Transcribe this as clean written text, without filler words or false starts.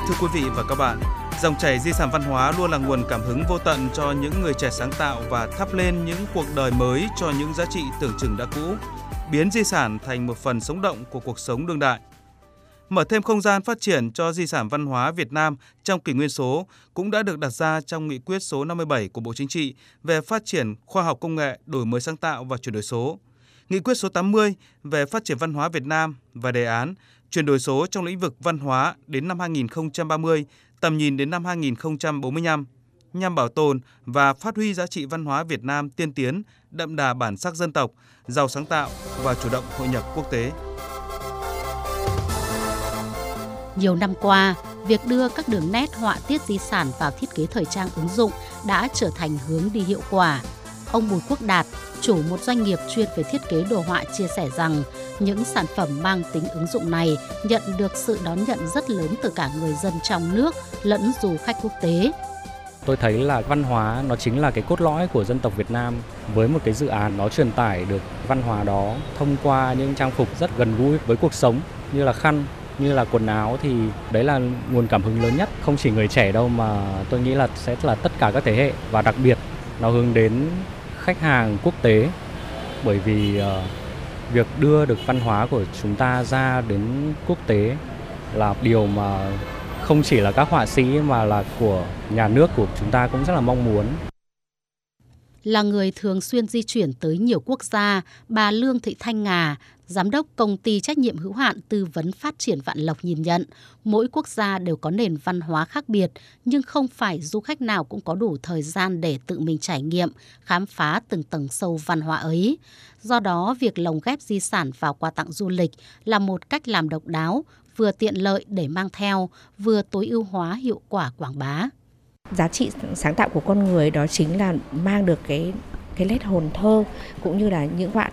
Thưa quý vị và các bạn, dòng chảy di sản văn hóa luôn là nguồn cảm hứng vô tận cho những người trẻ sáng tạo và thắp lên những cuộc đời mới cho những giá trị tưởng chừng đã cũ, biến di sản thành một phần sống động của cuộc sống đương đại. Mở thêm không gian phát triển cho di sản văn hóa Việt Nam trong kỷ nguyên số cũng đã được đặt ra trong nghị quyết số 57 của Bộ Chính trị về phát triển khoa học công nghệ, đổi mới sáng tạo và chuyển đổi số. Nghị quyết số 80 về phát triển văn hóa Việt Nam và đề án chuyển đổi số trong lĩnh vực văn hóa đến năm 2030, tầm nhìn đến năm 2045, nhằm bảo tồn và phát huy giá trị văn hóa Việt Nam tiên tiến, đậm đà bản sắc dân tộc, giàu sáng tạo và chủ động hội nhập quốc tế. Nhiều năm qua, việc đưa các đường nét họa tiết di sản vào thiết kế thời trang ứng dụng đã trở thành hướng đi hiệu quả. Ông Bùi Quốc Đạt, chủ một doanh nghiệp chuyên về thiết kế đồ họa chia sẻ rằng những sản phẩm mang tính ứng dụng này nhận được sự đón nhận rất lớn từ cả người dân trong nước lẫn du khách quốc tế. Tôi thấy là văn hóa nó chính là cái cốt lõi của dân tộc Việt Nam. Với một cái dự án nó truyền tải được văn hóa đó thông qua những trang phục rất gần gũi với cuộc sống như là khăn, như là quần áo, thì đấy là nguồn cảm hứng lớn nhất. Không chỉ người trẻ đâu mà tôi nghĩ là sẽ là tất cả các thế hệ, và đặc biệt nó hướng đến khách hàng quốc tế, bởi vì việc đưa được văn hóa của chúng ta ra đến quốc tế là điều mà không chỉ là các họa sĩ mà là của nhà nước của chúng ta cũng rất là mong muốn. Là người thường xuyên di chuyển tới nhiều quốc gia, bà Lương Thị Thanh Ngà, giám đốc công ty trách nhiệm hữu hạn tư vấn phát triển Vạn Lộc nhìn nhận, mỗi quốc gia đều có nền văn hóa khác biệt, nhưng không phải du khách nào cũng có đủ thời gian để tự mình trải nghiệm, khám phá từng tầng sâu văn hóa ấy. Do đó, việc lồng ghép di sản vào quà tặng du lịch là một cách làm độc đáo, vừa tiện lợi để mang theo, vừa tối ưu hóa hiệu quả quảng bá. Giá trị sáng tạo của con người đó chính là mang được cái nét hồn thơ cũng như là những họa